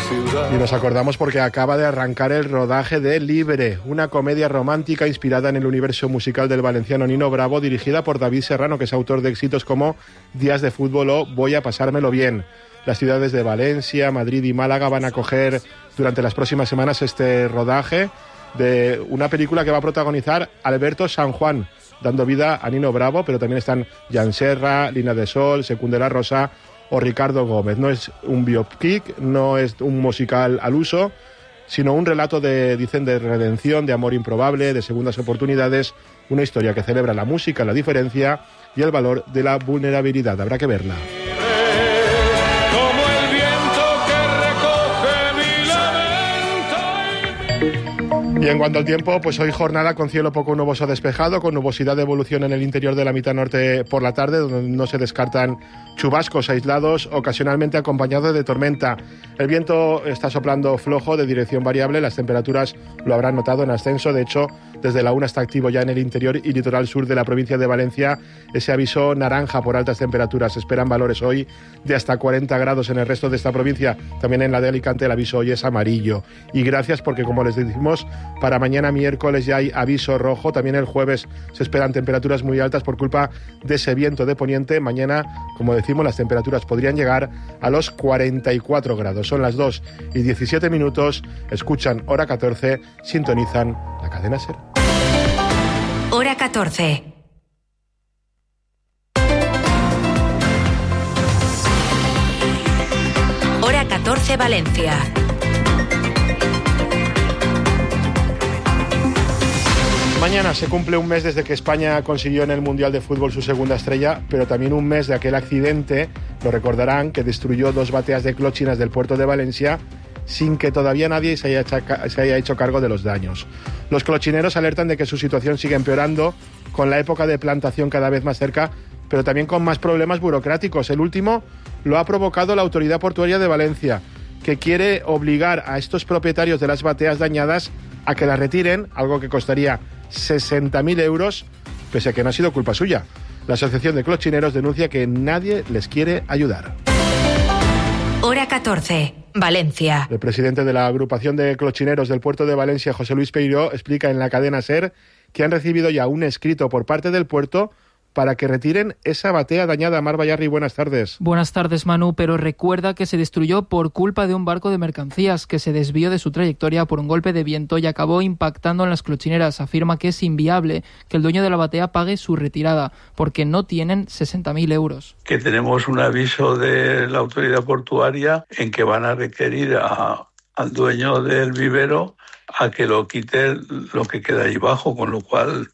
ciudad. Y nos acordamos porque acaba de arrancar el rodaje de Libre, una comedia romántica inspirada en el universo musical del valenciano Nino Bravo, dirigida por David Serrano, que es autor de éxitos como Días de fútbol o Voy a pasármelo bien. Las ciudades de Valencia, Madrid y Málaga van a acoger durante las próximas semanas este rodaje de una película que va a protagonizar Alberto San Juan, dando vida a Nino Bravo, pero también están Jan Serra, Lina de Sol, Secundela Rosa o Ricardo Gómez. No es un biopic, no es un musical al uso, sino un relato de redención, de amor improbable, de segundas oportunidades, una historia que celebra la música, la diferencia y el valor de la vulnerabilidad. Habrá que verla. Y en cuanto al tiempo, pues hoy jornada con cielo poco nuboso despejado, con nubosidad de evolución en el interior de la mitad norte por la tarde, donde no se descartan chubascos aislados, ocasionalmente acompañados de tormenta. El viento está soplando flojo, de dirección variable, las temperaturas lo habrán notado en ascenso. De hecho, desde la 1 está activo ya en el interior y litoral sur de la provincia de Valencia ese aviso naranja por altas temperaturas. Se esperan valores hoy de hasta 40 grados en el resto de esta provincia. También en la de Alicante el aviso hoy es amarillo. Y gracias porque, como les decimos, para mañana miércoles ya hay aviso rojo. También el jueves se esperan temperaturas muy altas por culpa de ese viento de poniente. Mañana, como decimos, las temperaturas podrían llegar a los 44 grados. Son las 2:17. Escuchan Hora 14, sintonizan la cadena SER. Hora 14. Hora 14 Valencia. Mañana se cumple un mes desde que España consiguió en el Mundial de Fútbol su segunda estrella, pero también un mes de aquel accidente, lo recordarán, que destruyó 2 bateas de clochinas del puerto de Valencia sin que todavía nadie se haya hecho cargo de los daños. Los clochineros alertan de que su situación sigue empeorando, con la época de plantación cada vez más cerca, pero también con más problemas burocráticos. El último lo ha provocado la Autoridad Portuaria de Valencia, que quiere obligar a estos propietarios de las bateas dañadas a que las retiren, algo que costaría 60.000 euros, pese a que no ha sido culpa suya. La Asociación de Clochineros denuncia que nadie les quiere ayudar. Hora 14, Valencia. El presidente de la agrupación de clochineros del puerto de Valencia, José Luis Peiró, explica en la cadena SER que han recibido ya un escrito por parte del puerto para que retiren esa batea dañada. Mar Bayarri, buenas tardes. Buenas tardes, Manu, pero recuerda que se destruyó por culpa de un barco de mercancías que se desvió de su trayectoria por un golpe de viento y acabó impactando en las clochineras. Afirma que es inviable que el dueño de la batea pague su retirada, porque no tienen 60.000 euros. Que tenemos un aviso de la autoridad portuaria en que van a requerir al dueño del vivero a que lo quite lo que queda ahí abajo, con lo cual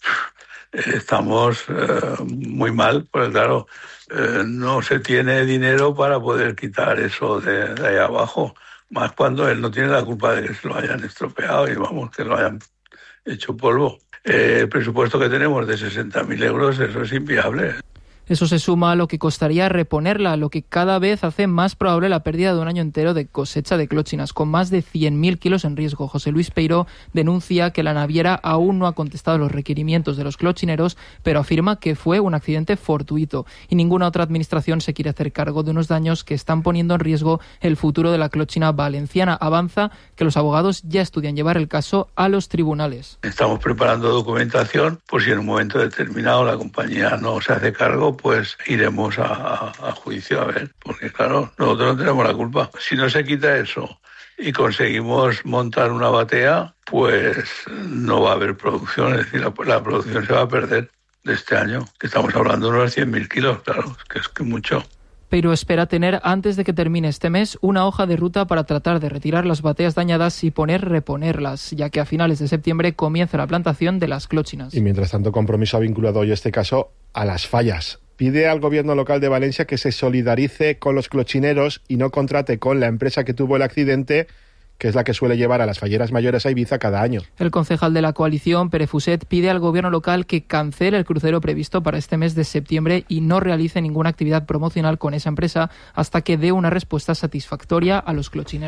estamos muy mal, porque claro, no se tiene dinero para poder quitar eso de ahí abajo, más cuando él no tiene la culpa de que se lo hayan estropeado y vamos, que lo hayan hecho polvo. El presupuesto que tenemos de 60.000 euros, eso es inviable. Eso se suma a lo que costaría reponerla, lo que cada vez hace más probable la pérdida de un año entero de cosecha de clochinas, con más de 100.000 kilos en riesgo. José Luis Peiró denuncia que la naviera aún no ha contestado los requerimientos de los clochineros, pero afirma que fue un accidente fortuito y ninguna otra administración se quiere hacer cargo de unos daños que están poniendo en riesgo el futuro de la clochina valenciana. Avanza que los abogados ya estudian llevar el caso a los tribunales. Estamos preparando documentación, por si en un momento determinado la compañía no se hace cargo, pues iremos a juicio a ver, porque claro, nosotros no tenemos la culpa. Si no se quita eso y conseguimos montar una batea, pues no va a haber producción, es decir, la producción se va a perder de este año, que estamos hablando de unos 100.000 kilos, claro, que es que mucho. Pero espera tener, antes de que termine este mes, una hoja de ruta para tratar de retirar las bateas dañadas y reponerlas, ya que a finales de septiembre comienza la plantación de las clochinas. Y mientras tanto, Compromiso ha vinculado hoy este caso a las fallas. Pide al gobierno local de Valencia que se solidarice con los clochineros y no contrate con la empresa que tuvo el accidente, que es la que suele llevar a las falleras mayores a Ibiza cada año. El concejal de la coalición, Pere Fuset, pide al gobierno local que cancele el crucero previsto para este mes de septiembre y no realice ninguna actividad promocional con esa empresa hasta que dé una respuesta satisfactoria a los clochineros.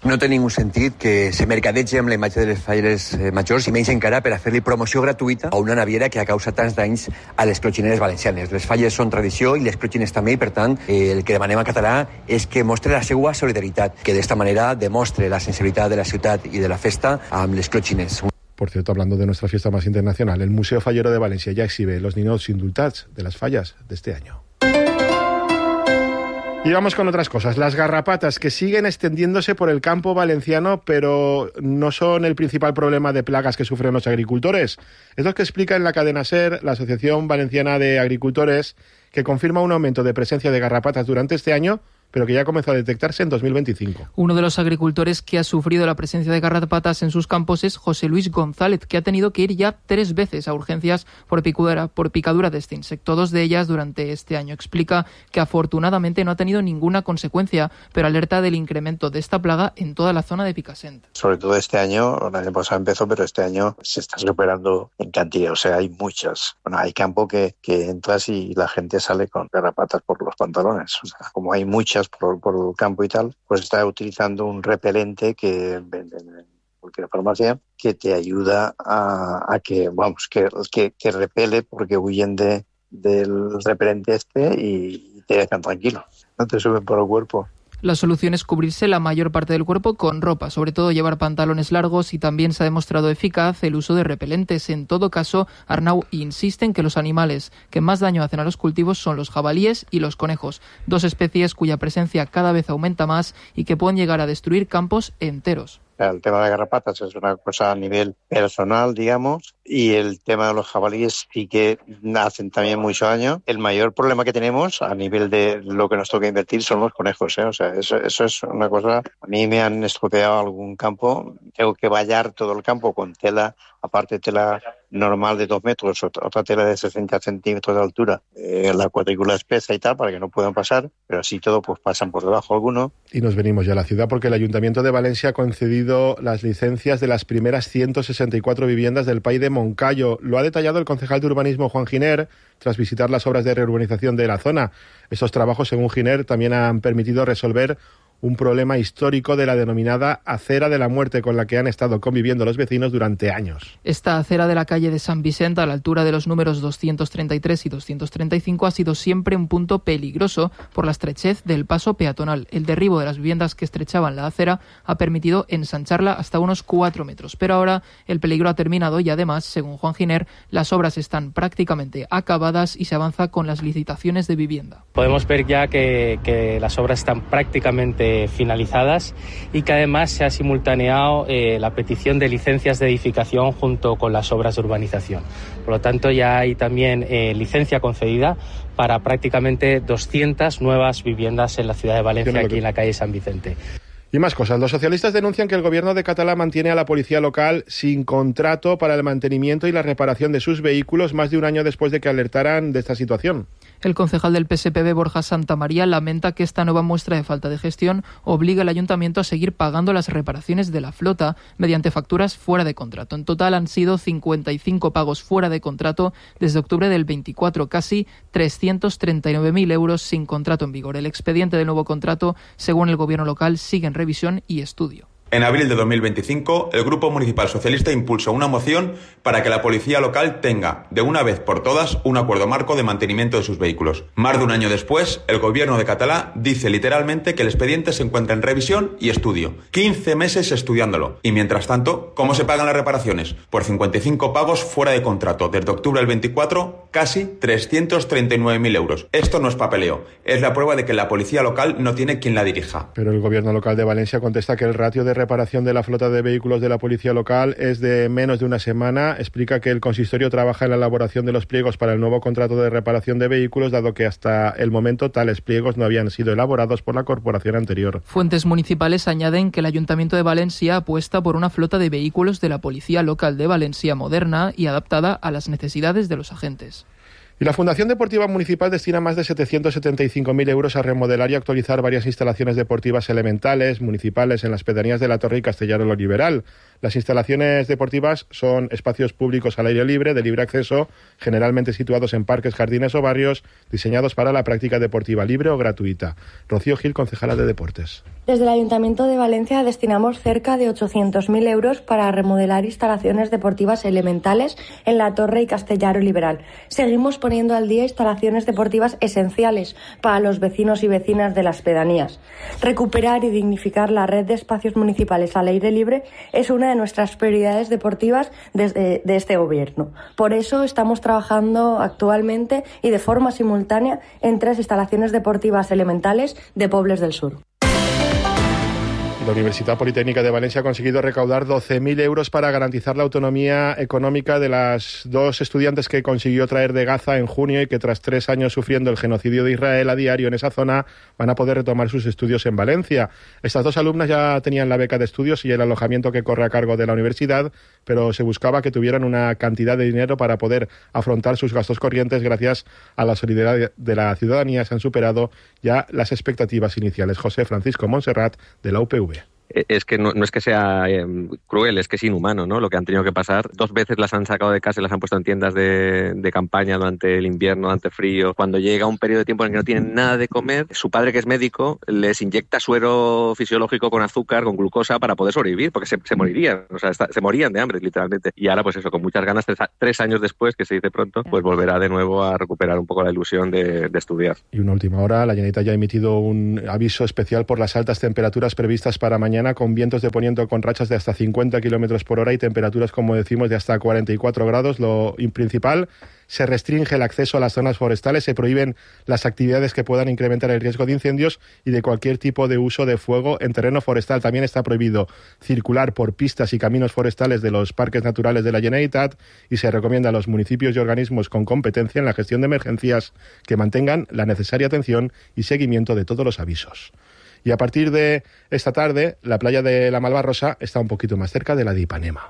No té ningú sentit que se mercadegi amb la imatge de les falles majors i menys encara per a fer-li promoció gratuïta a una naviera que ha causat tants danys a les clotxineres valencianes. Les falles són tradició i les clotxines també, i per tant el que demanem a Català és que mostre la seva solidaritat, que d'esta manera demostre la sensibilitat de la ciutat i de la festa amb les clotxines. Por cierto, hablando de nuestra fiesta más internacional, el Museo Fallero de Valencia ya exhibe los ninots indultats de las fallas de este año. Y vamos con otras cosas. Las garrapatas, que siguen extendiéndose por el campo valenciano, pero no son el principal problema de plagas que sufren los agricultores. Es lo que explica en la cadena SER la Asociación Valenciana de Agricultores, que confirma un aumento de presencia de garrapatas durante este año, pero que ya comenzó a detectarse en 2025. Uno de los agricultores que ha sufrido la presencia de garrapatas en sus campos es José Luis González, que ha tenido que ir ya 3 veces a urgencias por picadura de este insecto, 2 de ellas durante este año. Explica que afortunadamente no ha tenido ninguna consecuencia, pero alerta del incremento de esta plaga en toda la zona de Picassent. Sobre todo este año, el año pasado empezó, pero este año se está superando en cantidad, o sea, hay muchas. Bueno, hay campo que entras y la gente sale con garrapatas por los pantalones, o sea, como hay muchas por el campo y tal, pues está utilizando un repelente que venden en cualquier farmacia, que te ayuda a que, vamos, que repele, porque huyen del repelente y te dejan tranquilo, no te suben por el cuerpo. La solución es cubrirse la mayor parte del cuerpo con ropa, sobre todo llevar pantalones largos, y también se ha demostrado eficaz el uso de repelentes. En todo caso, Arnau insiste en que los animales que más daño hacen a los cultivos son los jabalíes y los conejos, 2 especies cuya presencia cada vez aumenta más y que pueden llegar a destruir campos enteros. El tema de garrapatas es una cosa a nivel personal, digamos, y el tema de los jabalíes sí que hacen también mucho daño. El mayor problema que tenemos a nivel de lo que nos toca invertir son los conejos, ¿eh? O sea, eso es una cosa. A mí me han estropeado algún campo, tengo que vallar todo el campo con tela, aparte tela normal de 2 metros, otra tela de 60 centímetros de altura, la cuadrícula espesa y tal, para que no puedan pasar, pero así todo pues pasan por debajo alguno. Y nos venimos ya a la ciudad, porque el Ayuntamiento de Valencia ha concedido las licencias de las primeras 164 viviendas del PAI de Moncayo. Lo ha detallado el concejal de urbanismo, Juan Giner, tras visitar las obras de reurbanización de la zona. Estos trabajos, según Giner, también han permitido resolver un problema histórico de la denominada acera de la muerte, con la que han estado conviviendo los vecinos durante años. Esta acera de la calle de San Vicente, a la altura de los números 233 y 235, ha sido siempre un punto peligroso por la estrechez del paso peatonal. El derribo de las viviendas que estrechaban la acera ha permitido ensancharla hasta unos 4 metros. Pero ahora el peligro ha terminado y, además, según Juan Giner, las obras están prácticamente acabadas y se avanza con las licitaciones de vivienda. Podemos ver ya que las obras están prácticamente finalizadas y que además se ha simultaneado la petición de licencias de edificación junto con las obras de urbanización. Por lo tanto, ya hay también licencia concedida para prácticamente 200 nuevas viviendas en la ciudad de Valencia, aquí en la calle San Vicente. Y más cosas. Los socialistas denuncian que el gobierno de Catalá mantiene a la policía local sin contrato para el mantenimiento y la reparación de sus vehículos, más de un año después de que alertaran de esta situación. El concejal del PSPB, Borja Santamaría, lamenta que esta nueva muestra de falta de gestión obliga al ayuntamiento a seguir pagando las reparaciones de la flota mediante facturas fuera de contrato. En total han sido 55 pagos fuera de contrato desde octubre del 24, casi 339.000 euros sin contrato en vigor. El expediente del nuevo contrato, según el gobierno local, sigue en revisión y estudio. En abril de 2025, el Grupo Municipal Socialista impulsó una moción para que la policía local tenga, de una vez por todas, un acuerdo marco de mantenimiento de sus vehículos. Más de un año después, el gobierno de Catalá dice literalmente que el expediente se encuentra en revisión y estudio. 15 meses estudiándolo. Y mientras tanto, ¿cómo se pagan las reparaciones? Por 55 pagos fuera de contrato. Desde octubre del 24, casi 339.000 euros. Esto no es papeleo. Es la prueba de que la policía local no tiene quien la dirija. Pero el gobierno local de Valencia contesta que el ratio de reparación de la flota de vehículos de la policía local es de menos de una semana. Explica que el consistorio trabaja en la elaboración de los pliegos para el nuevo contrato de reparación de vehículos, dado que hasta el momento tales pliegos no habían sido elaborados por la corporación anterior. Fuentes municipales añaden que el Ayuntamiento de Valencia apuesta por una flota de vehículos de la policía local de Valencia moderna y adaptada a las necesidades de los agentes. Y la Fundación Deportiva Municipal destina más de 775.000 euros a remodelar y actualizar varias instalaciones deportivas elementales, municipales, en las pedanías de La Torre y Castellar Oliveral. Las instalaciones deportivas son espacios públicos al aire libre, de libre acceso, generalmente situados en parques, jardines o barrios, diseñados para la práctica deportiva libre o gratuita. Rocío Gil, concejala de Deportes. Desde el Ayuntamiento de Valencia destinamos cerca de 800.000 euros para remodelar instalaciones deportivas elementales en La Torre y Castellar Oliveral. Seguimos poniendo al día instalaciones deportivas esenciales para los vecinos y vecinas de las pedanías. Recuperar y dignificar la red de espacios municipales al aire libre es una de nuestras prioridades deportivas de este Gobierno. Por eso estamos trabajando actualmente y de forma simultánea en 3 instalaciones deportivas elementales de Pobles del Sur. La Universidad Politécnica de Valencia ha conseguido recaudar 12.000 euros para garantizar la autonomía económica de las 2 estudiantes que consiguió traer de Gaza en junio y que tras 3 años sufriendo el genocidio de Israel a diario en esa zona van a poder retomar sus estudios en Valencia. Estas 2 alumnas ya tenían la beca de estudios y el alojamiento que corre a cargo de la universidad, pero se buscaba que tuvieran una cantidad de dinero para poder afrontar sus gastos corrientes. Gracias a la solidaridad de la ciudadanía se han superado ya las expectativas iniciales. José Francisco Montserrat, de la UPV. Es que no es que sea cruel, es que es inhumano, ¿no? Lo que han tenido que pasar. 2 veces las han sacado de casa y las han puesto en tiendas de campaña durante el invierno, durante el frío. Cuando llega un periodo de tiempo en el que no tienen nada de comer, su padre, que es médico, les inyecta suero fisiológico con azúcar, con glucosa, para poder sobrevivir, porque se morirían, o sea, se morían de hambre, literalmente. Y ahora, pues eso, con muchas ganas, 3 años después, que se dice pronto, pues volverá de nuevo a recuperar un poco la ilusión de estudiar. Y una última hora, la Generalitat ya ha emitido un aviso especial por las altas temperaturas previstas para mañana, con vientos de poniente con rachas de hasta 50 kilómetros por hora y temperaturas, como decimos, de hasta 44 grados. Lo principal, se restringe el acceso a las zonas forestales, se prohíben las actividades que puedan incrementar el riesgo de incendios y de cualquier tipo de uso de fuego en terreno forestal. También está prohibido circular por pistas y caminos forestales de los parques naturales de la Generalitat y se recomienda a los municipios y organismos con competencia en la gestión de emergencias que mantengan la necesaria atención y seguimiento de todos los avisos. Y a partir de esta tarde, la playa de la Malvarrosa está un poquito más cerca de la de Ipanema.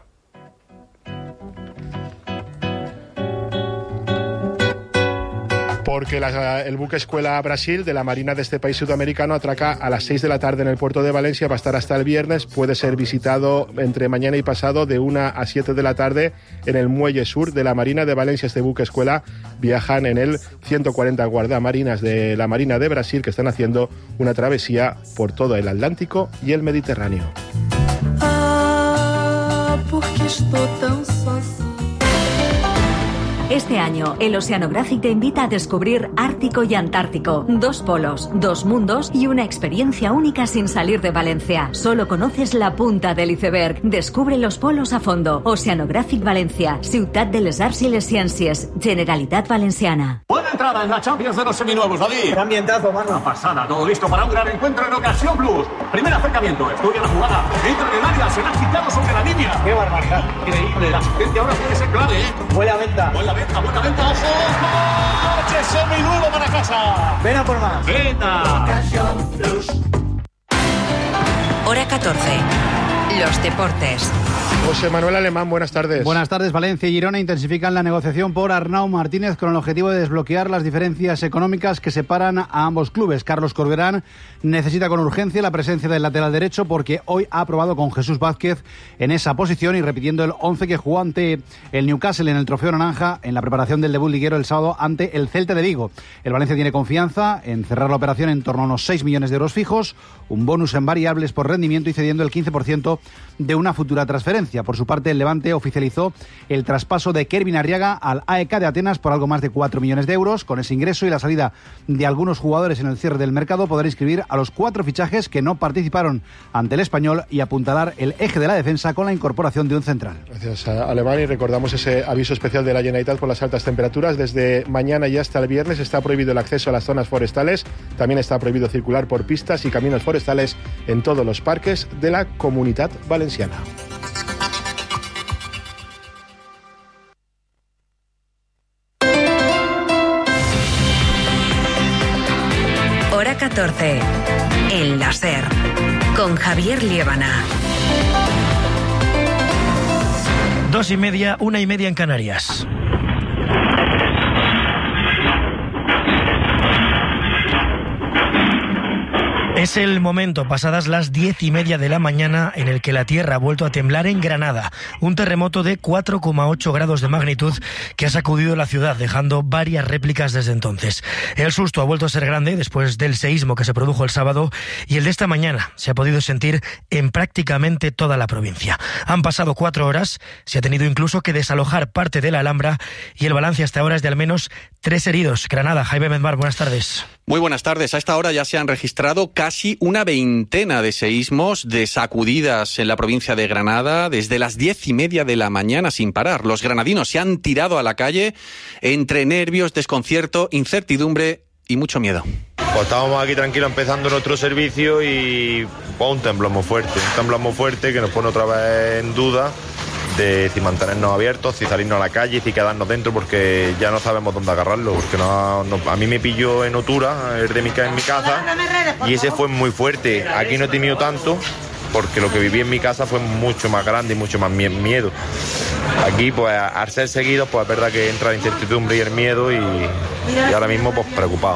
Porque el buque Escuela Brasil de la Marina de este país sudamericano atraca a las 6 de la tarde en el puerto de Valencia. Va a estar hasta el viernes. Puede ser visitado entre mañana y pasado de 1 a 7 de la tarde en el muelle sur de la Marina de Valencia. Este buque Escuela viajan en él 140 guardamarinas de la Marina de Brasil que están haciendo una travesía por todo el Atlántico y el Mediterráneo. Porque estoy tan sozinho. Este año, el Oceanographic te invita a descubrir Ártico y Antártico. 2 polos, 2 mundos y una experiencia única sin salir de Valencia. Solo conoces la punta del iceberg. Descubre los polos a fondo. Oceanographic Valencia, Ciutat de les Arts y les Ciències, Generalitat Valenciana. Buena entrada en la Champions de los seminuevos, David. ¡Qué ambientazo, mano! Una pasada, todo listo para un gran encuentro en Ocasión Plus. Primer acercamiento, estudia la jugada, entra en el área, se la ha quitado sobre la línea. ¡Qué barbaridad! Increíble, la asistencia ahora puede ser clave, ¿eh? Buena venta, buena venta, ojo. ¡Coche seminuevo para casa! Ven a por más. ¡Venga! Ocasión Plus. Hora 14. Los deportes. José Manuel Alemán, buenas tardes. Buenas tardes. Valencia y Girona intensifican la negociación por Arnau Martínez con el objetivo de desbloquear las diferencias económicas que separan a ambos clubes. Carlos Corberán necesita con urgencia la presencia del lateral derecho porque hoy ha probado con Jesús Vázquez en esa posición y repitiendo el 11 que jugó ante el Newcastle en el Trofeo Naranja en la preparación del debut liguero el sábado ante el Celta de Vigo. El Valencia tiene confianza en cerrar la operación en torno a unos 6 millones de euros fijos, un bonus en variables por rendimiento y cediendo el 15% de una futura transferencia. Por su parte, el Levante oficializó el traspaso de Kervin Arriaga al AEK de Atenas por algo más de 4 millones de euros. Con ese ingreso y la salida de algunos jugadores en el cierre del mercado, podrá inscribir a los 4 fichajes que no participaron ante el Español y apuntalar el eje de la defensa con la incorporación de un central. Gracias a Alemán, y recordamos ese aviso especial de la Generalitat por las altas temperaturas. Desde mañana y hasta el viernes está prohibido el acceso a las zonas forestales. También está prohibido circular por pistas y caminos forestales en todos los parques de la Comunitat Valenciana. Hora 14. El láser. Con Javier Liébana. 2:30, 1:30 en Canarias. Es el momento, pasadas las 10:30 de la mañana, en el que la tierra ha vuelto a temblar en Granada. Un terremoto de 4,8 grados de magnitud que ha sacudido la ciudad, dejando varias réplicas desde entonces. El susto ha vuelto a ser grande después del seísmo que se produjo el sábado, y el de esta mañana se ha podido sentir en prácticamente toda la provincia. Han pasado 4 horas, se ha tenido incluso que desalojar parte de la Alhambra, y el balance hasta ahora es de al menos 3 heridos. Granada, Jaime Medmar, buenas tardes. Muy buenas tardes. A esta hora ya se han registrado casi una veintena de seísmos, de sacudidas en la provincia de Granada, desde las 10:30 de la mañana sin parar. Los granadinos se han tirado a la calle entre nervios, desconcierto, incertidumbre y mucho miedo. Pues estábamos aquí tranquilos empezando nuestro servicio y un temblor muy fuerte que nos pone otra vez en duda de si mantenernos abiertos, si salirnos a la calle, si quedarnos dentro, porque ya no sabemos dónde agarrarlo, porque a mí me pilló en Otura, en mi casa, y ese fue muy fuerte. Aquí no he tenido tanto, porque lo que viví en mi casa fue mucho más grande y mucho más miedo. Aquí, pues, al ser seguidos, pues es verdad que entra la incertidumbre y el miedo, y ahora mismo, pues, preocupado.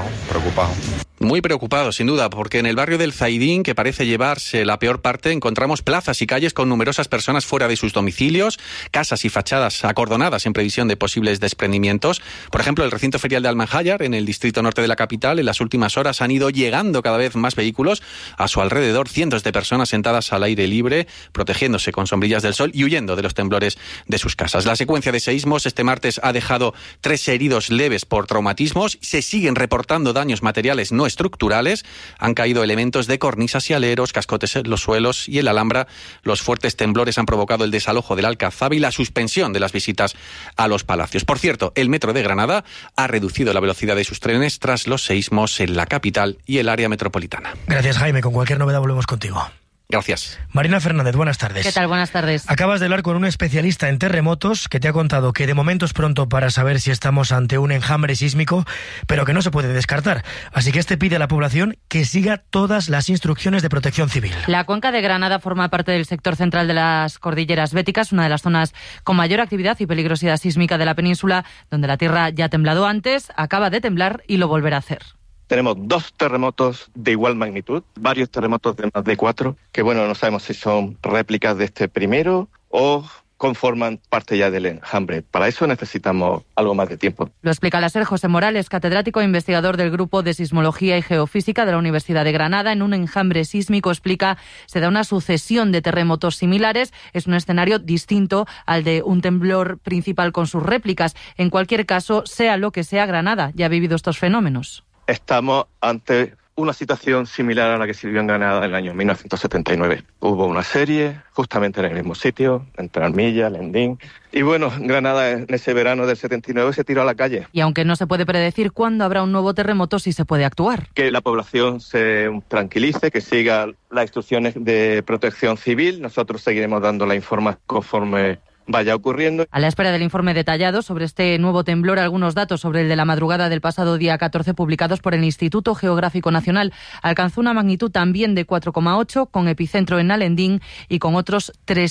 Muy preocupado, sin duda, porque en el barrio del Zaidín, que parece llevarse la peor parte, encontramos plazas y calles con numerosas personas fuera de sus domicilios, casas y fachadas acordonadas en previsión de posibles desprendimientos. Por ejemplo, el recinto ferial de Almanjayar, en el distrito norte de la capital, en las últimas horas han ido llegando cada vez más vehículos. A su alrededor, cientos de personas sentadas al aire libre, protegiéndose con sombrillas del sol y huyendo de los temblores de sus casas. La secuencia de seísmos este martes ha dejado 3 heridos leves por traumatismos. Se siguen reportando daños materiales no estructurales. Han caído elementos de cornisas y aleros, cascotes en los suelos y en la Alhambra. Los fuertes temblores han provocado el desalojo del Alcazaba y la suspensión de las visitas a los palacios. Por cierto, el metro de Granada ha reducido la velocidad de sus trenes tras los seísmos en la capital y el área metropolitana. Gracias, Jaime. Con cualquier novedad volvemos contigo. Gracias. Marina Fernández, buenas tardes. ¿Qué tal? Buenas tardes. Acabas de hablar con un especialista en terremotos que te ha contado que de momento es pronto para saber si estamos ante un enjambre sísmico, pero que no se puede descartar. Así que pide a la población que siga todas las instrucciones de protección civil. La cuenca de Granada forma parte del sector central de las cordilleras béticas, una de las zonas con mayor actividad y peligrosidad sísmica de la península, donde la tierra ya ha temblado antes, acaba de temblar y lo volverá a hacer. Tenemos 2 terremotos de igual magnitud, varios terremotos de más de 4, que no sabemos si son réplicas de este primero o conforman parte ya del enjambre. Para eso necesitamos algo más de tiempo. Lo explica el SER José Morales, catedrático e investigador del Grupo de Sismología y Geofísica de la Universidad de Granada. En un enjambre sísmico, explica, se da una sucesión de terremotos similares. Es un escenario distinto al de un temblor principal con sus réplicas. En cualquier caso, sea lo que sea, Granada ya ha vivido estos fenómenos. Estamos ante una situación similar a la que se vivió en Granada en el año 1979. Hubo una serie justamente en el mismo sitio, entre Armilla, Lendín. Y Granada en ese verano del 79 se tiró a la calle. Y aunque no se puede predecir cuándo habrá un nuevo terremoto, sí se puede actuar. Que la población se tranquilice, que siga las instrucciones de protección civil. Nosotros seguiremos dando la información conforme vaya ocurriendo. A la espera del informe detallado sobre este nuevo temblor, algunos datos sobre el de la madrugada del pasado día 14 publicados por el Instituto Geográfico Nacional. Alcanzó una magnitud también de 4,8, con epicentro en Alendín y con otros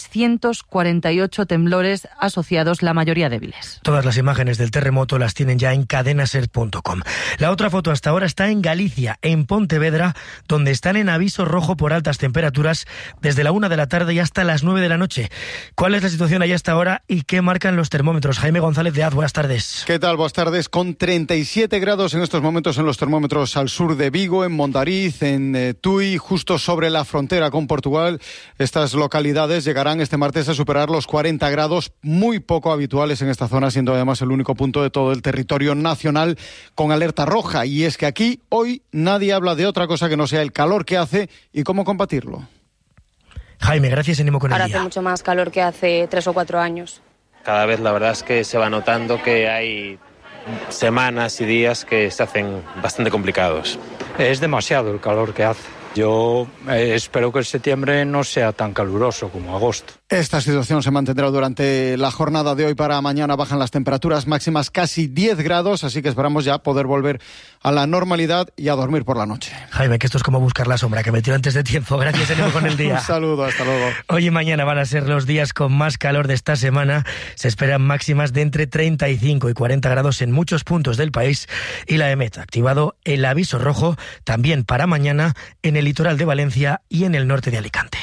348 temblores asociados, la mayoría débiles. Todas las imágenes del terremoto las tienen ya en cadenaser.com. La otra foto hasta ahora está en Galicia, en Pontevedra, donde están en aviso rojo por altas temperaturas desde la 1 de la tarde y hasta las 9 de la noche. ¿Cuál es la situación allá hasta ahora y qué marcan los termómetros? Jaime González de Az, buenas tardes. ¿Qué tal? Buenas tardes. Con 37 grados en estos momentos en los termómetros al sur de Vigo, en Mondariz, en Tui, justo sobre la frontera con Portugal. Estas localidades llegarán este martes a superar los 40 grados, muy poco habituales en esta zona, siendo además el único punto de todo el territorio nacional con alerta roja. Y es que aquí hoy nadie habla de otra cosa que no sea el calor que hace y cómo combatirlo. Jaime, gracias, ánimo con el día. Ahora hace mucho más calor que hace 3 o 4 años. Cada vez la verdad es que se va notando que hay semanas y días que se hacen bastante complicados. Es demasiado el calor que hace. Yo espero que el septiembre no sea tan caluroso como agosto. Esta situación se mantendrá durante la jornada de hoy. Para mañana bajan las temperaturas máximas casi 10 grados, así que esperamos ya poder volver a la normalidad y a dormir por la noche. Jaime, que esto es como buscar la sombra, que me tiro antes de tiempo. Gracias, ánimo con el día. Un saludo, hasta luego. Hoy y mañana van a ser los días con más calor de esta semana. Se esperan máximas de entre 35 y 40 grados en muchos puntos del país. Y la EMET ha activado el aviso rojo también para mañana en el el litoral de Valencia y en el norte de Alicante.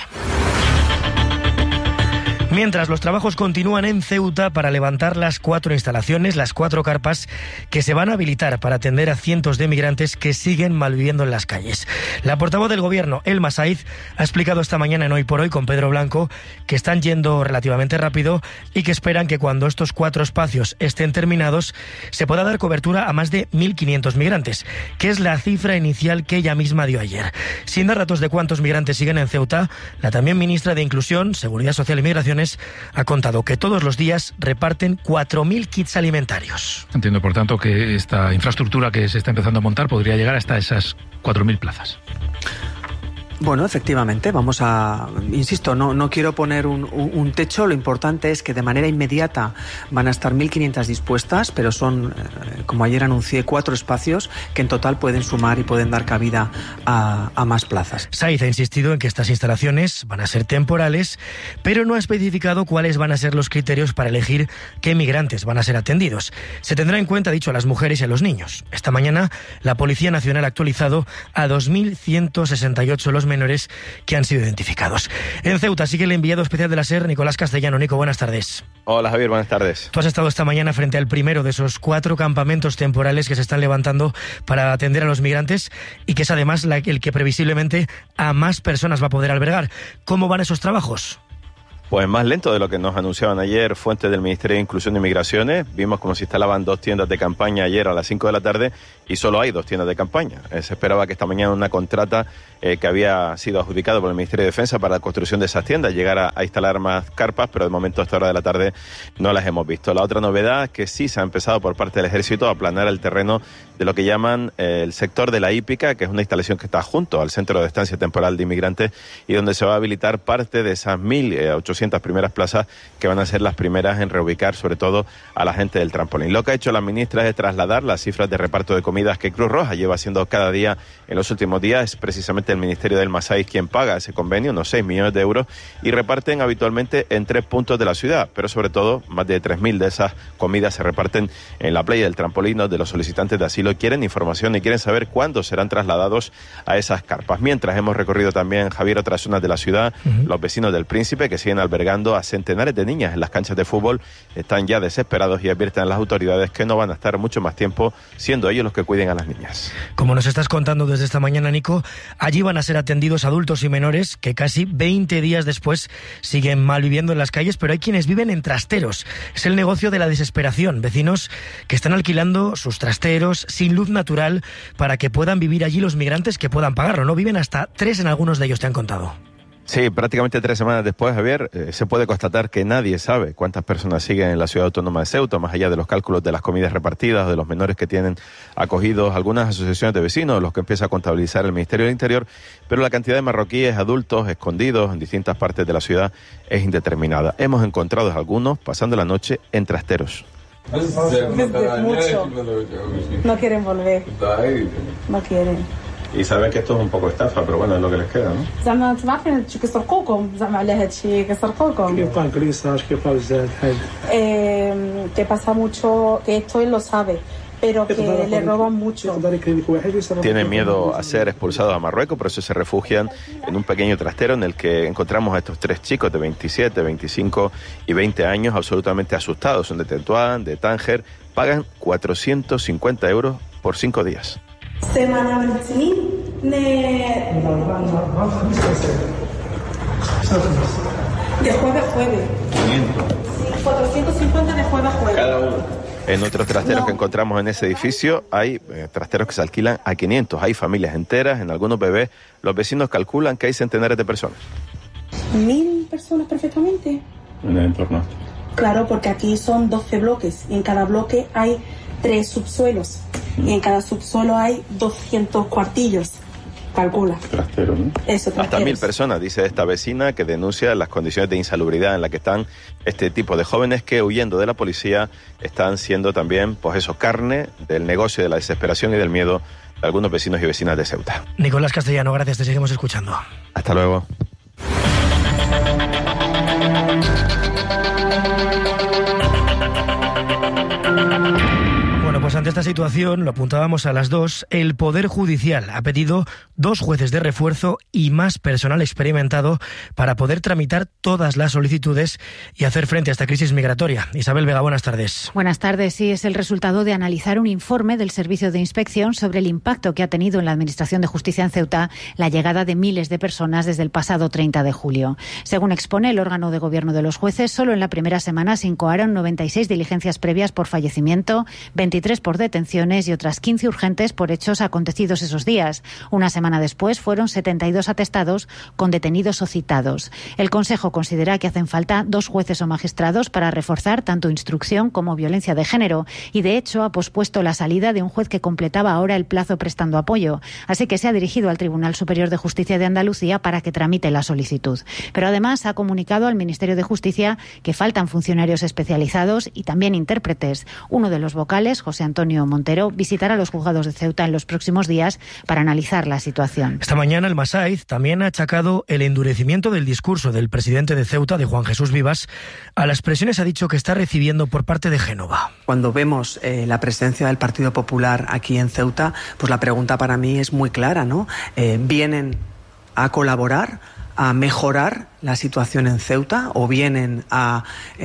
Mientras los trabajos continúan en Ceuta para levantar las 4 instalaciones, las 4 carpas que se van a habilitar para atender a cientos de migrantes que siguen malviviendo en las calles. La portavoz del Gobierno, Elma Saiz, ha explicado esta mañana en Hoy por Hoy con Pedro Blanco que están yendo relativamente rápido y que esperan que cuando estos 4 espacios estén terminados se pueda dar cobertura a más de 1.500 migrantes, que es la cifra inicial que ella misma dio ayer. Sin dar datos de cuántos migrantes siguen en Ceuta, la también ministra de Inclusión, Seguridad Social y Migraciones ha contado que todos los días reparten 4.000 kits alimentarios. Entiendo, por tanto, que esta infraestructura que se está empezando a montar podría llegar hasta esas 4.000 plazas. Bueno, efectivamente, vamos a... Insisto, no quiero poner un techo, lo importante es que de manera inmediata van a estar 1.500 dispuestas, pero son, como ayer anuncié, 4 espacios que en total pueden sumar y pueden dar cabida a más plazas. Saiz ha insistido en que estas instalaciones van a ser temporales, pero no ha especificado cuáles van a ser los criterios para elegir qué migrantes van a ser atendidos. Se tendrá en cuenta, ha dicho, a las mujeres y a los niños. Esta mañana la Policía Nacional ha actualizado a 2.168 los menores que han sido identificados. En Ceuta sigue el enviado especial de la SER, Nicolás Castellano. Nico, buenas tardes. Hola Javier, buenas tardes. Tú has estado esta mañana frente al primero de esos 4 campamentos temporales que se están levantando para atender a los migrantes y que es además el que previsiblemente a más personas va a poder albergar. ¿Cómo van esos trabajos? Pues más lento de lo que nos anunciaban ayer fuentes del Ministerio de Inclusión y Migraciones. Vimos cómo se instalaban 2 tiendas de campaña ayer a las 5 de la tarde y solo hay 2 tiendas de campaña. Se esperaba que esta mañana una contrata que había sido adjudicada por el Ministerio de Defensa para la construcción de esas tiendas llegara a instalar más carpas, pero de momento a esta hora de la tarde no las hemos visto. La otra novedad es que sí se ha empezado por parte del Ejército a aplanar el terreno de lo que llaman el sector de la hípica, que es una instalación que está junto al Centro de Estancia Temporal de Inmigrantes y donde se va a habilitar parte de esas 1.800 primeras plazas que van a ser las primeras en reubicar sobre todo a la gente del trampolín. Lo que ha hecho la ministra es trasladar las cifras de reparto de comidas que Cruz Roja lleva haciendo cada día en los últimos días. Es precisamente el Ministerio del Masái quien paga ese convenio, unos 6 millones de euros, y reparten habitualmente en 3 puntos de la ciudad, pero sobre todo más de 3.000 de esas comidas se reparten en la playa del trampolín, donde los solicitantes de asilo quieren información y quieren saber cuándo serán trasladados a esas carpas. Mientras hemos recorrido también, Javier, otras zonas de la ciudad, los vecinos del Príncipe que siguen albergando a centenares de niñas en las canchas de fútbol están ya desesperados y advierten a las autoridades que no van a estar mucho más tiempo siendo ellos los que cuiden a las niñas. Como nos estás contando desde esta mañana, Nico, allí van a ser atendidos adultos y menores que casi 20 días después siguen mal viviendo en las calles, pero hay quienes viven en trasteros. Es el negocio de la desesperación. Vecinos que están alquilando sus trasteros sin luz natural para que puedan vivir allí los migrantes que puedan pagarlo. No viven hasta 3 en algunos de ellos, te han contado. Sí, prácticamente 3 semanas después, Javier, se puede constatar que nadie sabe cuántas personas siguen en la ciudad autónoma de Ceuta, más allá de los cálculos de las comidas repartidas, de los menores que tienen acogidos algunas asociaciones de vecinos, los que empieza a contabilizar el Ministerio del Interior, pero la cantidad de marroquíes adultos escondidos en distintas partes de la ciudad es indeterminada. Hemos encontrado a algunos pasando la noche en trasteros. Mucho. No quieren volver. No quieren. Y saben que esto es un poco estafa, pero bueno, es lo que les queda, ¿no? Que pasa mucho, que esto él lo sabe, pero que le roban mucho. Tienen miedo a ser expulsados a Marruecos, por eso se refugian en un pequeño trastero en el que encontramos a estos 3 chicos de 27, 25 y 20 años absolutamente asustados. Son de Tetuán, de Tánger, pagan 450 euros por 5 días. De jueves a jueves. 450 de jueves a jueves. Cada uno. En otros trasteros que encontramos en ese edificio hay trasteros que se alquilan a 500. Hay familias enteras, en algunos bebés. Los vecinos calculan que hay centenares de personas. 1.000 personas perfectamente. En el entorno. Claro, porque aquí son 12 bloques y en cada bloque hay 3 subsuelos. Y en cada subsuelo hay 200 cuartillos. Calcula. Trastero, ¿no? Eso, hasta 1.000 personas, dice esta vecina, que denuncia las condiciones de insalubridad en las que están este tipo de jóvenes que, huyendo de la policía, están siendo también, pues eso, carne del negocio de la desesperación y del miedo de algunos vecinos y vecinas de Ceuta. Nicolás Castellano, gracias, te seguimos escuchando. Hasta luego. Bueno, pues ante esta situación, lo apuntábamos a las 2, el Poder Judicial ha pedido 2 jueces de refuerzo y más personal experimentado para poder tramitar todas las solicitudes y hacer frente a esta crisis migratoria. Isabel Vega, buenas tardes. Buenas tardes. Sí, es el resultado de analizar un informe del Servicio de Inspección sobre el impacto que ha tenido en la Administración de Justicia en Ceuta la llegada de miles de personas desde el pasado 30 de julio. Según expone el órgano de gobierno de los jueces, solo en la primera semana se incoaron 96 diligencias previas por fallecimiento, 23 por detenciones y otras 15 urgentes por hechos acontecidos esos días. Una semana después fueron 72 atestados con detenidos o citados. El Consejo considera que hacen falta 2 jueces o magistrados para reforzar tanto instrucción como violencia de género y, de hecho, ha pospuesto la salida de un juez que completaba ahora el plazo prestando apoyo. Así que se ha dirigido al Tribunal Superior de Justicia de Andalucía para que tramite la solicitud. Pero además ha comunicado al Ministerio de Justicia que faltan funcionarios especializados y también intérpretes. Uno de los vocales, José Antonio Montero, visitará los juzgados de Ceuta en los próximos días para analizar la situación. Esta mañana el Masaiz también ha achacado el endurecimiento del discurso del presidente de Ceuta, de Juan Jesús Vivas, a las presiones ha dicho que está recibiendo por parte de Génova. Cuando vemos la presencia del Partido Popular aquí en Ceuta, pues la pregunta para mí es muy clara, ¿no? ¿Vienen a colaborar, a mejorar la situación en Ceuta o vienen a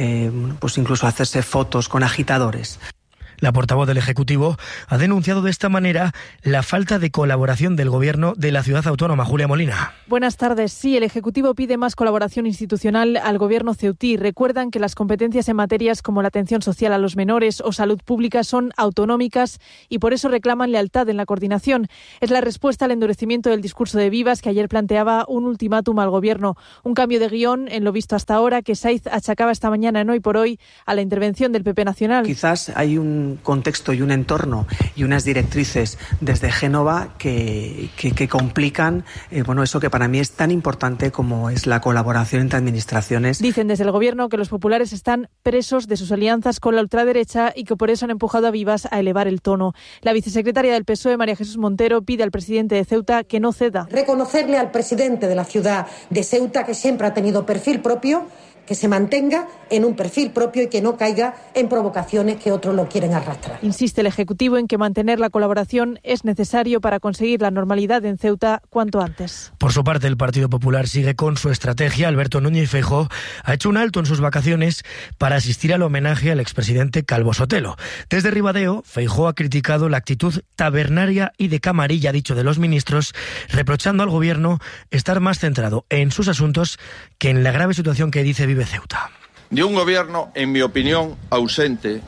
pues incluso a hacerse fotos con agitadores? La portavoz del Ejecutivo ha denunciado de esta manera la falta de colaboración del Gobierno de la ciudad autónoma. Julia Molina. Buenas tardes. Sí, el Ejecutivo pide más colaboración institucional al Gobierno ceutí. Recuerdan que las competencias en materias como la atención social a los menores o salud pública son autonómicas y por eso reclaman lealtad en la coordinación. Es la respuesta al endurecimiento del discurso de Vivas, que ayer planteaba un ultimátum al Gobierno. Un cambio de guión en lo visto hasta ahora que Saiz achacaba esta mañana en Hoy por Hoy a la intervención del PP Nacional. Quizás hay un contexto y un entorno y unas directrices desde Génova que complican bueno, eso que para mí es tan importante como es la colaboración entre administraciones. Dicen desde el Gobierno que los populares están presos de sus alianzas con la ultraderecha y que por eso han empujado a Vivas a elevar el tono. La vicesecretaria del PSOE, María Jesús Montero, pide al presidente de Ceuta que no ceda. Reconocerle al presidente de la ciudad de Ceuta, que siempre ha tenido perfil propio, que se mantenga en un perfil propio y que no caiga en provocaciones que otros lo quieren arrastrar. Insiste el Ejecutivo en que mantener la colaboración es necesario para conseguir la normalidad en Ceuta cuanto antes. Por su parte, el Partido Popular sigue con su estrategia. Alberto Núñez Feijóo ha hecho un alto en sus vacaciones para asistir al homenaje al expresidente Calvo Sotelo. Desde Ribadeo, Feijóo ha criticado la actitud tabernaria y de camarilla, dicho, de los ministros, reprochando al Gobierno estar más centrado en sus asuntos que en la grave situación que dice vive Ceuta. De un gobierno, en mi opinión, ausente,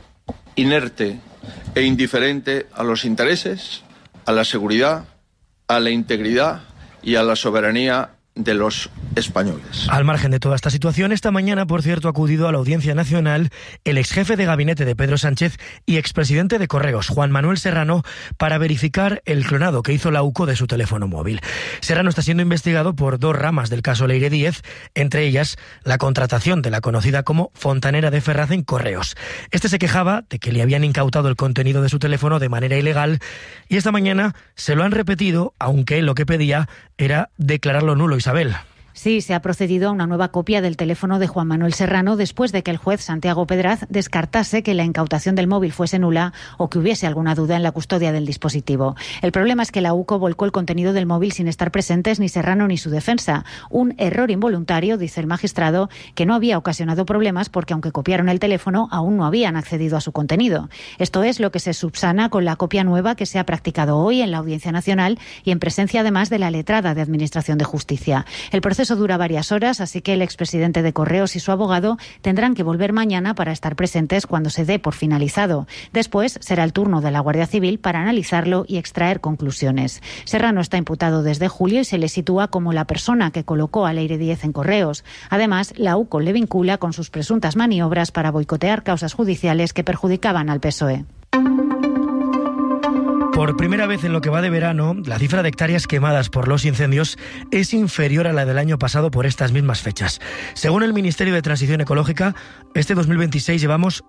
inerte e indiferente a los intereses, a la seguridad, a la integridad y a la soberanía de los españoles. Al margen de toda esta situación, esta mañana, por cierto, ha acudido a la Audiencia Nacional el exjefe de gabinete de Pedro Sánchez y expresidente de Correos, Juan Manuel Serrano, para verificar el clonado que hizo la UCO de su teléfono móvil. Serrano está siendo investigado por 2 ramas del caso Leire Díez, entre ellas la contratación de la conocida como fontanera de Ferraz en Correos. Este se quejaba de que le habían incautado el contenido de su teléfono de manera ilegal y esta mañana se lo han repetido, aunque lo que pedía era declararlo nulo. Isabel. Sí, se ha procedido a una nueva copia del teléfono de Juan Manuel Serrano después de que el juez Santiago Pedraz descartase que la incautación del móvil fuese nula o que hubiese alguna duda en la custodia del dispositivo. El problema es que la UCO volcó el contenido del móvil sin estar presentes ni Serrano ni su defensa. Un error involuntario, dice el magistrado, que no había ocasionado problemas porque aunque copiaron el teléfono aún no habían accedido a su contenido. Esto es lo que se subsana con la copia nueva que se ha practicado hoy en la Audiencia Nacional y en presencia además de la letrada de Administración de Justicia. El proceso dura varias horas, así que el expresidente de Correos y su abogado tendrán que volver mañana para estar presentes cuando se dé por finalizado. Después será el turno de la Guardia Civil para analizarlo y extraer conclusiones. Serrano está imputado desde julio y se le sitúa como la persona que colocó a Leire Díez en Correos. Además, la UCO le vincula con sus presuntas maniobras para boicotear causas judiciales que perjudicaban al PSOE. Por primera vez en lo que va de verano, la cifra de hectáreas quemadas por los incendios es inferior a la del año pasado por estas mismas fechas. Según el Ministerio de Transición Ecológica, este 2026 llevamos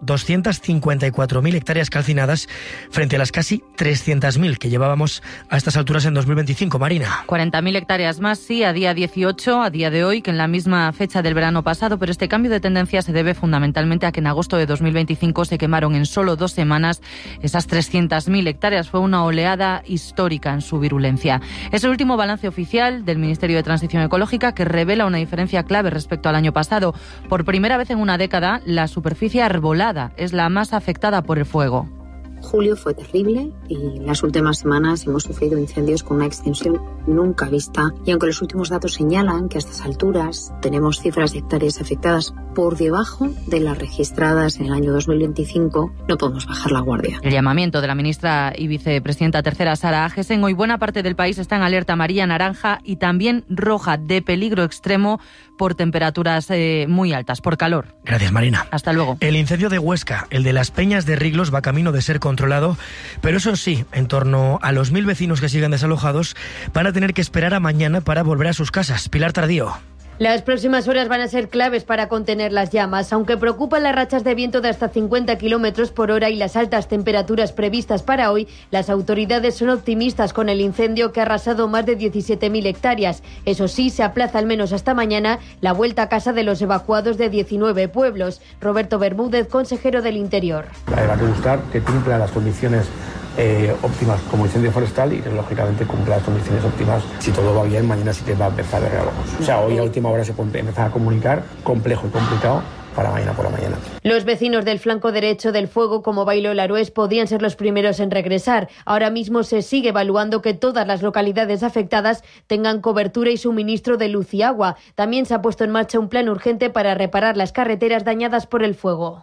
254.000 hectáreas calcinadas frente a las casi 300.000 que llevábamos a estas alturas en 2025. Marina. 40.000 hectáreas más, sí, a día 18, a día de hoy, que en la misma fecha del verano pasado, pero este cambio de tendencia se debe fundamentalmente a que en agosto de 2025 se quemaron en solo 2 semanas esas 300.000 hectáreas. Fue una oleada histórica en su virulencia. Es el último balance oficial del Ministerio de Transición Ecológica que revela una diferencia clave respecto al año pasado. Por primera vez en una década, la superficie arbolada es la más afectada por el fuego. Julio fue terrible y en las últimas semanas hemos sufrido incendios con una extensión nunca vista, y aunque los últimos datos señalan que a estas alturas tenemos cifras de hectáreas afectadas por debajo de las registradas en el año 2025, no podemos bajar la guardia. El llamamiento de la ministra y vicepresidenta tercera Sara Agesen. Hoy buena parte del país está en alerta amarilla, naranja y también roja de peligro extremo por temperaturas muy altas, por calor. Gracias, Marina. Hasta luego. El incendio de Huesca, el de las Peñas de Riglos, va camino de ser controlado, pero eso sí, en torno a los 1.000 vecinos que siguen desalojados van a tener que esperar a mañana para volver a sus casas. Pilar Tardío. Las próximas horas van a ser claves para contener las llamas. Aunque preocupan las rachas de viento de hasta 50 kilómetros por hora y las altas temperaturas previstas para hoy, las autoridades son optimistas con el incendio que ha arrasado más de 17.000 hectáreas. Eso sí, se aplaza al menos hasta mañana la vuelta a casa de los evacuados de 19 pueblos. Roberto Bermúdez, consejero del Interior. Va a buscar que cumpla las condiciones óptimas como incendio forestal y que lógicamente cumpla las condiciones óptimas. Si todo va bien, mañana sí que va a empezar a regalamos. O sea, hoy a última hora se puede empezar a comunicar, complejo y complicado, para mañana por la mañana. Los vecinos del flanco derecho del fuego, como Bailo Larués, podrían ser los primeros en regresar. Ahora mismo se sigue evaluando que todas las localidades afectadas tengan cobertura y suministro de luz y agua. También se ha puesto en marcha un plan urgente para reparar las carreteras dañadas por el fuego.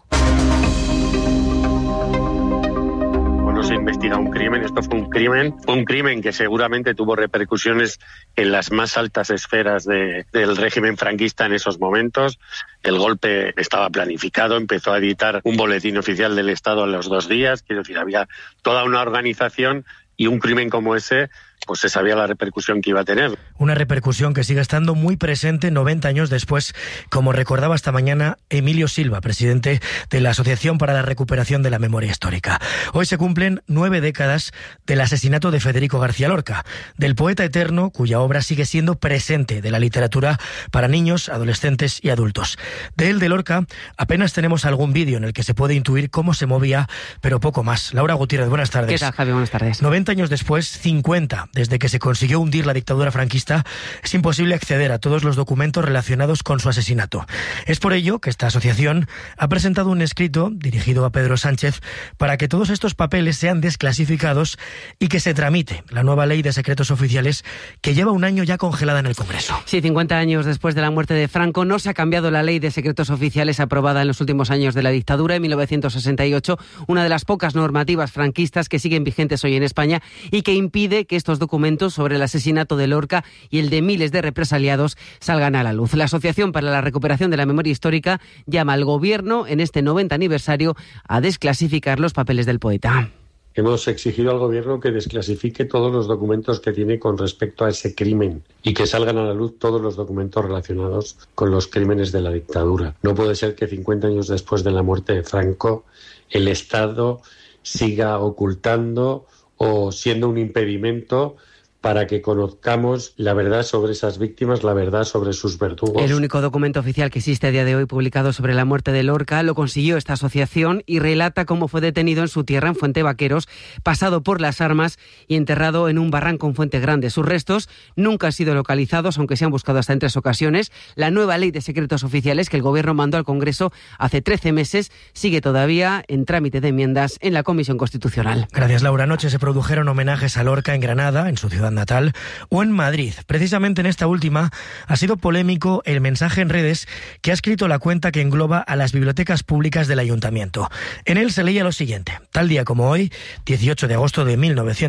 No se investiga un crimen, esto fue un crimen que seguramente tuvo repercusiones en las más altas esferas del régimen franquista en esos momentos. El golpe estaba planificado, empezó a editar un boletín oficial del Estado a los 2 días, quiero decir, había toda una organización, y un crimen como ese, pues se sabía la repercusión que iba a tener. Una repercusión que sigue estando muy presente 90 años después, como recordaba esta mañana Emilio Silva, presidente de la Asociación para la Recuperación de la Memoria Histórica. Hoy se cumplen 9 décadas del asesinato de Federico García Lorca, del poeta eterno cuya obra sigue siendo presente de la literatura para niños, adolescentes y adultos. De él, de Lorca, apenas tenemos algún vídeo en el que se puede intuir cómo se movía, pero poco más. Laura Gutiérrez, buenas tardes. ¿Qué tal, Javi? Buenas tardes. 90 años después, 50 desde que se consiguió hundir la dictadura franquista, es imposible acceder a todos los documentos relacionados con su asesinato. Es por ello que esta asociación ha presentado un escrito dirigido a Pedro Sánchez para que todos estos papeles sean desclasificados y que se tramite la nueva ley de secretos oficiales que lleva un año ya congelada en el Congreso. Sí, 50 años después de la muerte de Franco no se ha cambiado la ley de secretos oficiales aprobada en los últimos años de la dictadura en 1968, una de las pocas normativas franquistas que siguen vigentes hoy en España y que impide que estos documentos sobre el asesinato de Lorca y el de miles de represaliados salgan a la luz. La Asociación para la Recuperación de la Memoria Histórica llama al Gobierno en este 90 aniversario a desclasificar los papeles del poeta. Hemos exigido al Gobierno que desclasifique todos los documentos que tiene con respecto a ese crimen y que salgan a la luz todos los documentos relacionados con los crímenes de la dictadura. No puede ser que 50 años después de la muerte de Franco el Estado siga ocultando o siendo un impedimento para que conozcamos la verdad sobre esas víctimas, la verdad sobre sus verdugos. El único documento oficial que existe a día de hoy publicado sobre la muerte de Lorca lo consiguió esta asociación y relata cómo fue detenido en su tierra, en Fuente Vaqueros, pasado por las armas y enterrado en un barranco en Fuente Grande. Sus restos nunca han sido localizados, aunque se han buscado hasta en 3 ocasiones. La nueva ley de secretos oficiales que el Gobierno mandó al Congreso hace 13 meses sigue todavía en trámite de enmiendas en la Comisión Constitucional. Gracias, Laura. Anoche se produjeron homenajes a Lorca en Granada, en su ciudad natal, o en Madrid. Precisamente en esta última ha sido polémico el mensaje en redes que ha escrito la cuenta que engloba a las bibliotecas públicas del ayuntamiento. En él se leía lo siguiente: tal día como hoy, 18 de agosto de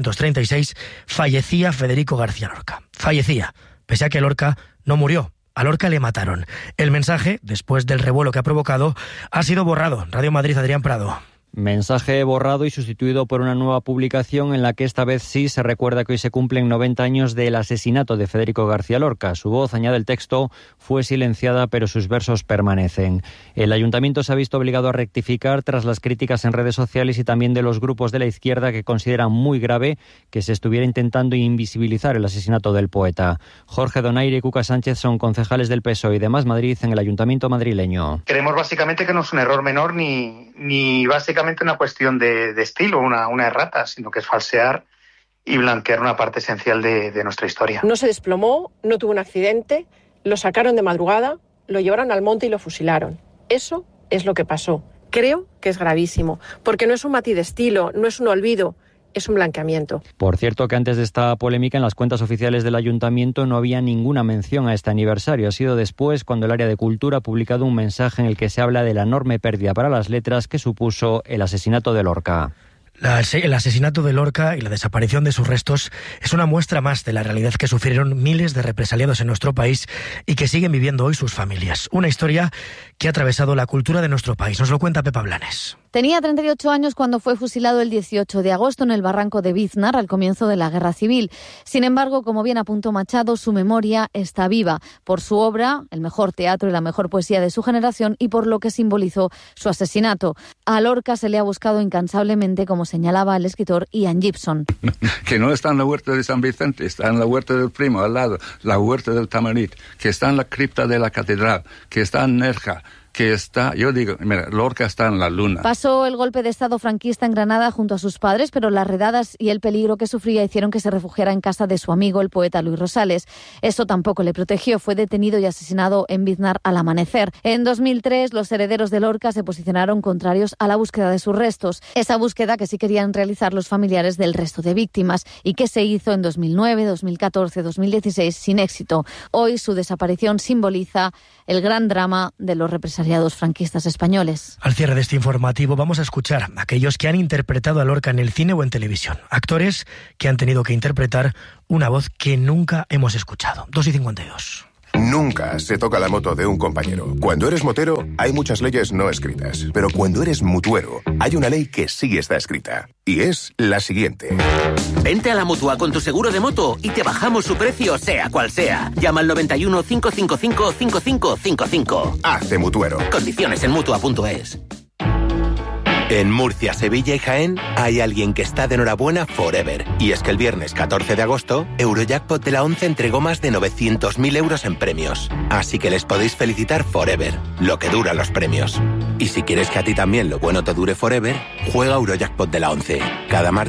1936, fallecía Federico García Lorca. Fallecía, pese a que Lorca no murió. A Lorca le mataron. El mensaje, después del revuelo que ha provocado, ha sido borrado. Radio Madrid, Adrián Prado. Mensaje borrado y sustituido por una nueva publicación en la que esta vez sí se recuerda que hoy se cumplen 90 años del asesinato de Federico García Lorca. Su voz, añade el texto, fue silenciada, pero sus versos permanecen. El ayuntamiento se ha visto obligado a rectificar tras las críticas en redes sociales y también de los grupos de la izquierda que consideran muy grave que se estuviera intentando invisibilizar el asesinato del poeta. Jorge Donaire y Cuca Sánchez son concejales del PSOE y de Más Madrid en el ayuntamiento madrileño. Creemos básicamente que no es un error menor ni básicamente una cuestión de estilo, una errata, sino que es falsear y blanquear una parte esencial de nuestra historia. No se desplomó, no tuvo un accidente, lo sacaron de madrugada, lo llevaron al monte y lo fusilaron. Eso es lo que pasó. Creo que es gravísimo, porque no es un matiz de estilo, no es un olvido, es un blanqueamiento. Por cierto, que antes de esta polémica en las cuentas oficiales del ayuntamiento no había ninguna mención a este aniversario. Ha sido después cuando el área de cultura ha publicado un mensaje en el que se habla de la enorme pérdida para las letras que supuso el asesinato de Lorca. El asesinato de Lorca y la desaparición de sus restos es una muestra más de la realidad que sufrieron miles de represaliados en nuestro país y que siguen viviendo hoy sus familias. Una historia que ha atravesado la cultura de nuestro país. Nos lo cuenta Pepa Blanes. Tenía 38 años cuando fue fusilado el 18 de agosto en el barranco de Biznar al comienzo de la Guerra Civil. Sin embargo, como bien apuntó Machado, su memoria está viva por su obra, el mejor teatro y la mejor poesía de su generación y por lo que simbolizó su asesinato. A Lorca se le ha buscado incansablemente, como señalaba el escritor Ian Gibson. Que no está en la huerta de San Vicente, está en la huerta del Primo, al lado, la huerta del Tamarit, que está en la cripta de la catedral, que está en Nerja, que está, yo digo, mira, Lorca está en la luna. Pasó el golpe de Estado franquista en Granada junto a sus padres, pero las redadas y el peligro que sufría hicieron que se refugiara en casa de su amigo, el poeta Luis Rosales. Eso tampoco le protegió, fue detenido y asesinado en Biznar al amanecer. En 2003, los herederos de Lorca se posicionaron contrarios a la búsqueda de sus restos. Esa búsqueda que sí querían realizar los familiares del resto de víctimas y que se hizo en 2009, 2014, 2016 sin éxito. Hoy su desaparición simboliza el gran drama de los represaliados franquistas españoles. Al cierre de este informativo vamos a escuchar a aquellos que han interpretado a Lorca en el cine o en televisión. Actores que han tenido que interpretar una voz que nunca hemos escuchado. 2:52. Nunca se toca la moto de un compañero. Cuando eres motero, hay muchas leyes no escritas. Pero cuando eres mutuero, hay una ley que sí está escrita. Y es la siguiente. Vente a la Mutua con tu seguro de moto y te bajamos su precio, sea cual sea. Llama al 91 555 5555. Hazte mutuero. Condiciones en Mutua.es. En Murcia, Sevilla y Jaén hay alguien que está de enhorabuena forever. Y es que el viernes 14 de agosto, Eurojackpot de la 11 entregó más de 900.000 euros en premios. Así que les podéis felicitar forever, lo que dura los premios. Y si quieres que a ti también lo bueno te dure forever, juega Eurojackpot de la 11. Cada martes